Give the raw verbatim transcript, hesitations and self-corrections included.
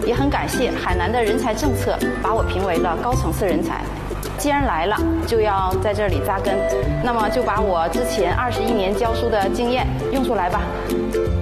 也很感谢海南的人才政策把我评为了高层次人才。既然来了，就要在这里扎根，那么就把我之前二十一年教书的经验用出来吧。